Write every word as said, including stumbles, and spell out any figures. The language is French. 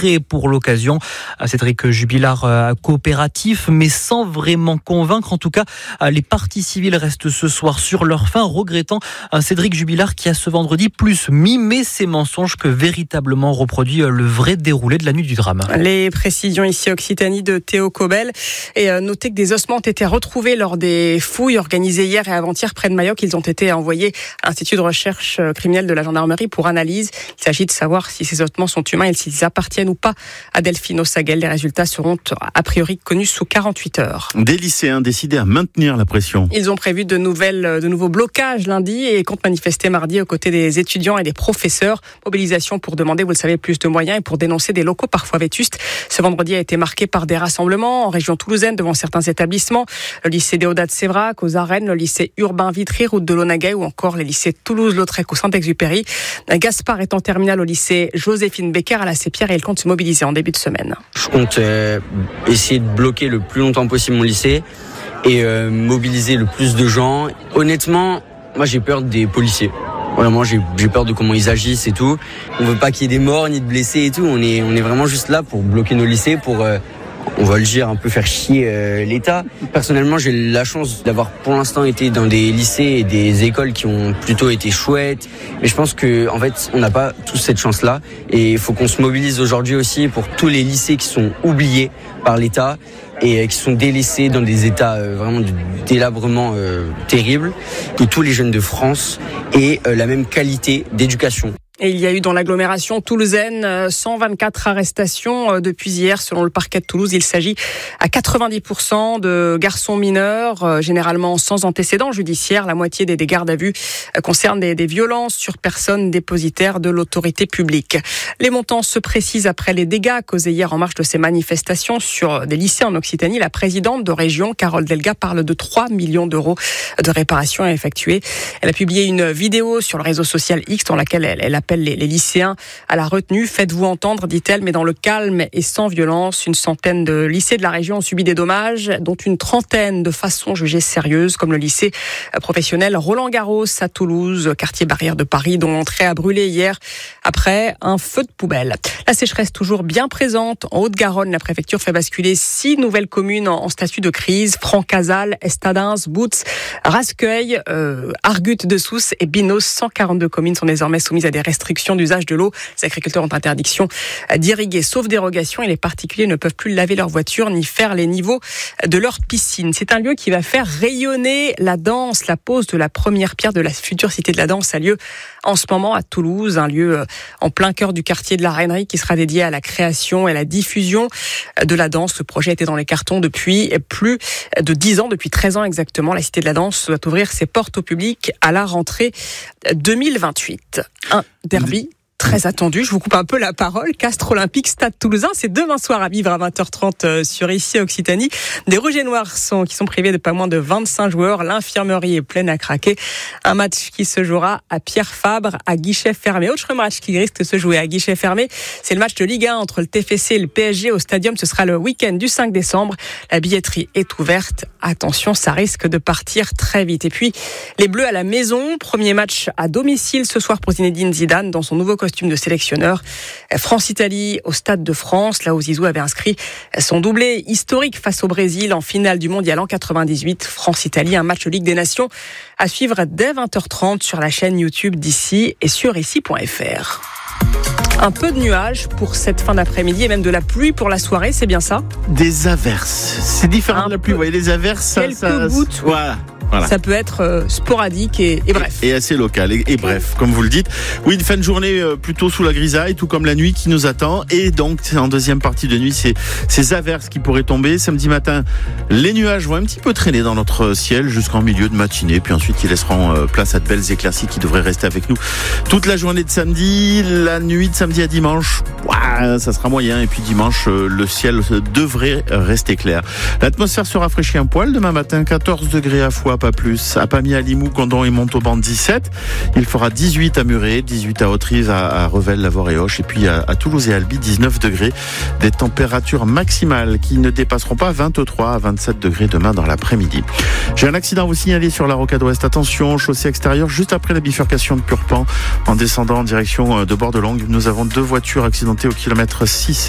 discret pour l'occasion. Cédric Jubilard coopératif, mais sans vraiment convaincre. En tout cas, les parties civiles restent ce soir sur leur faim, regrettant Cédric Jubilard qui a ce vendredi plus mimé ses mensonges que véritablement reproduit le vrai déroulé de la nuit du drame. Les précisions ici Occitanie de Théo Cobel. Et notez que des ossements ont été retrouvés lors des fouilles organisées hier et avant-hier près de Mayoc. Ils ont été envoyés à l'Institut de recherche criminelle de la gendarmerie pour analyse. Il s'agit de savoir si ces ossements sont humains et s'ils appartiennent ou pas à Delphine Osaguel. Les résultats seront a priori connus sous quarante-huit heures. Des lycéens décidés à maintenir la pression. Ils ont prévu de, nouvelles, de nouveaux blocages lundi et comptent manifester mardi aux côtés des étudiants et des professeurs. Mobilisation pour demander, vous le savez, plus de moyens et pour dénoncer des locaux parfois vétustes. Ce vendredi a été marqué par des rassemblements en région toulousaine devant certains établissements. Le lycée Déodat de Sévrac, aux Arènes, le lycée Urbain Vitry, route de Lonagay ou encore les lycées Toulouse-Lautrec ou Saint-Exupéry. Gaspard est en terminale au lycée Joséphine Becker à la Sépierre et il compte se mobiliser en début de semaine. Je compte euh, essayer de bloquer le plus longtemps possible mon lycée et euh, mobiliser le plus de gens. Honnêtement, moi j'ai peur des policiers. Vraiment, j'ai, j'ai peur de comment ils agissent et tout. On veut pas qu'il y ait des morts ni de blessés et tout. On est, on est vraiment juste là pour bloquer nos lycées, pour, euh, on va le dire, un peu faire chier euh, l'État. Personnellement, j'ai la chance d'avoir pour l'instant été dans des lycées et des écoles qui ont plutôt été chouettes. Mais je pense que, en fait, on n'a pas tous cette chance-là. Et il faut qu'on se mobilise aujourd'hui aussi pour tous les lycées qui sont oubliés par l'État et qui sont délaissés dans des états euh, vraiment de délabrement euh, terribles, que tous les jeunes de France aient euh, la même qualité d'éducation. Et il y a eu dans l'agglomération toulousaine cent vingt-quatre arrestations depuis hier selon le parquet de Toulouse. Il s'agit à quatre-vingt-dix pour cent de garçons mineurs, généralement sans antécédent judiciaire. La moitié des gardes à vue concernent des, des violences sur personnes dépositaires de l'autorité publique. Les montants se précisent après les dégâts causés hier en marge de ces manifestations sur des lycées en Occitanie. La présidente de région, Carole Delga, parle de trois millions d'euros de réparation à effectuer. Elle a publié une vidéo sur le réseau social X dans laquelle elle, elle appelle Les, les lycéens à la retenue. Faites-vous entendre, dit-elle, mais dans le calme et sans violence. Une centaine de lycées de la région ont subi des dommages, dont une trentaine de façon jugée sérieuse, comme le lycée professionnel Roland-Garros à Toulouse, quartier barrière de Paris, dont l'entrée a brûlé hier après un feu de poubelle. La sécheresse toujours bien présente. En Haute-Garonne, la préfecture fait basculer six nouvelles communes en, en statut de crise. Francazal, Estadins, Boutz, Rascueil, euh, Argut de Sousse et Binos. cent quarante-deux communes sont désormais soumises à des restrictions d'usage de l'eau. Les agriculteurs ont interdiction d'irriguer sauf dérogation et les particuliers ne peuvent plus laver leur voiture ni faire les niveaux de leur piscine. C'est un lieu qui va faire rayonner la danse. La pose de la première pierre de la future cité de la danse a lieu en ce moment à Toulouse, un lieu en plein cœur du quartier de la Reinerie qui sera dédié à la création et à la diffusion de la danse. Ce projet était dans les cartons depuis plus de dix ans, depuis treize ans exactement. La cité de la danse doit ouvrir ses portes au public à la rentrée deux mille vingt-huit. Un derby très attendu. Je vous coupe un peu la parole. Castres Olympique, Stade Toulousain. C'est demain soir à vivre à vingt heures trente sur ici Occitanie. Des Rouges et Noirs sont, qui sont privés de pas moins de vingt-cinq joueurs. L'infirmerie est pleine à craquer. Un match qui se jouera à Pierre Fabre à guichet fermé. Autre match qui risque de se jouer à guichet fermé, c'est le match de Ligue un entre le T F C et le P S G au Stadium. Ce sera le week-end du cinq décembre. La billetterie est ouverte. Attention, ça risque de partir très vite. Et puis, les Bleus à la maison. Premier match à domicile ce soir pour Zinedine Zidane dans son nouveau costume de sélectionneur. France-Italie au Stade de France, là où Zizou avait inscrit son doublé historique face au Brésil en finale du mondial en quatre-vingt-dix-huit. France-Italie, un match de Ligue des Nations à suivre dès vingt heures trente sur la chaîne YouTube d'ici et sur ici point f r. Un peu de nuages pour cette fin d'après-midi et même de la pluie pour la soirée, c'est bien ça ? Des averses. C'est différent Un de la pluie. Vous voyez, les averses, ça, quelques ça, gouttes. Voilà. Voilà. Ça peut être euh, sporadique et, et bref. Et, et assez local. Et, et bref, comme vous le dites. Oui, une fin de journée euh, plutôt sous la grisaille, tout comme la nuit qui nous attend. Et donc, en deuxième partie de nuit, c'est ces averses qui pourraient tomber. Samedi matin, les nuages vont un petit peu traîner dans notre ciel jusqu'en milieu de matinée. Puis ensuite, ils laisseront euh, place à de belles éclaircies qui devraient rester avec nous toute la journée de samedi. La nuit de samedi à dimanche, ouah, ça sera moyen. Et puis dimanche, euh, le ciel devrait rester clair. L'atmosphère se rafraîchit un poil. Demain matin, quatorze degrés à Foix, pas plus. À Pamiers, à Limoux, Condon et Montauban, dix-sept. Il fera dix-huit à Muret, dix-huit à Autrive, à, à Revel, Lavore et Auch. Et puis à, à Toulouse et Albi, dix-neuf degrés. Des températures maximales qui ne dépasseront pas vingt-trois à vingt-sept degrés demain dans l'après-midi. J'ai un accident à vous signaler sur la rocade ouest. Attention, chaussée extérieure, juste après la bifurcation de Purpan. En descendant en direction de Bordelongue, nous avons deux voitures accidentées au kilomètre six.